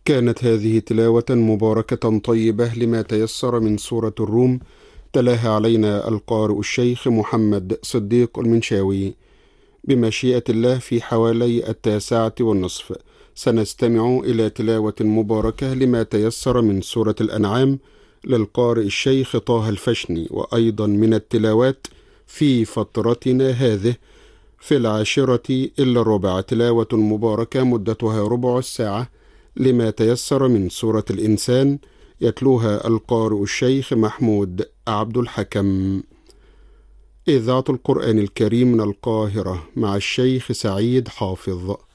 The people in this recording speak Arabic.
كانت هذه تلاوة مباركة طيبة لما تيسر من سورة الروم، تلاها علينا القارئ الشيخ محمد صديق المنشاوي. بمشيئة الله في حوالي 9:30 سنستمع إلى تلاوة مباركة لما تيسر من سورة الأنعام للقارئ الشيخ طه الفشني، وأيضا من التلاوات في فترتنا هذه في 10:10 تلاوة مباركة مدتها ربع ساعة لما تيسر من سورة الإنسان، يتلوها القارئ الشيخ محمود عبد الحكم. إذاعة القرآن الكريم من القاهرة مع الشيخ سعيد حافظ.